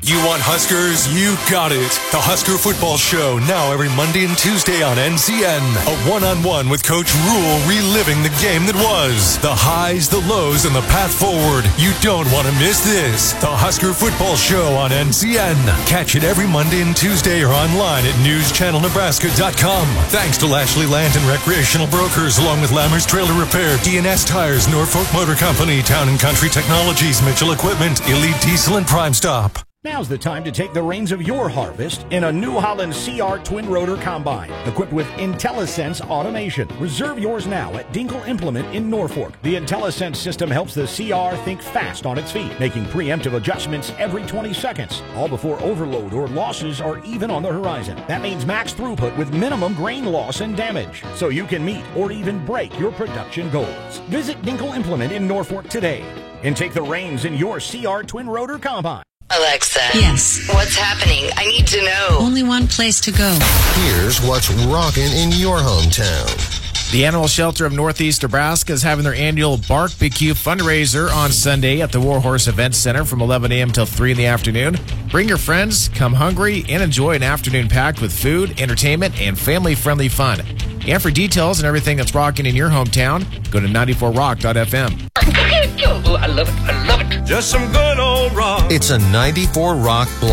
You want Huskers? You got it. The Husker Football Show, now every Monday and Tuesday on NCN. A one-on-one with Coach Rule, reliving the game that was. The highs, the lows, and the path forward. You don't want to miss this. The Husker Football Show on NCN. Catch it every Monday and Tuesday or online at newschannelnebraska.com. Thanks to Lashley Land and Recreational Brokers, along with Lammers Trailer Repair, DNS Tires, Norfolk Motor Company, Town and Country Technologies, Mitchell Equipment, Elite Diesel, and Prime Stop. Now's the time to take the reins of your harvest in a New Holland CR Twin Rotor Combine, equipped with IntelliSense automation. Reserve yours now at Dinkle Implement in Norfolk. The IntelliSense system helps the CR think fast on its feet, making preemptive adjustments every 20 seconds, all before overload or losses are even on the horizon. That means max throughput with minimum grain loss and damage, so you can meet or even break your production goals. Visit Dinkle Implement in Norfolk today and take the reins in your CR Twin Rotor Combine. Alexa. Yes. What's happening? I need to know. Only one place to go. Here's what's rocking in your hometown. The Animal Shelter of Northeast Nebraska is having their annual Barbecue fundraiser on Sunday at the Warhorse Event Center from 11 a.m. till 3 in the afternoon. Bring your friends, come hungry, and enjoy an afternoon packed with food, entertainment, and family-friendly fun. And for details and everything that's rocking in your hometown, go to 94rock.fm. I love it. I love it. Just some good old rock. It's a 94 Rock block.